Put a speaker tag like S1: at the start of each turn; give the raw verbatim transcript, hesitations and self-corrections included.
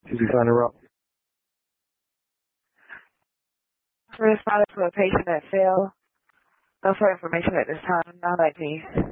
S1: Did you find her up?
S2: Responded to a patient that fell. No further information at this time. Now, like, please.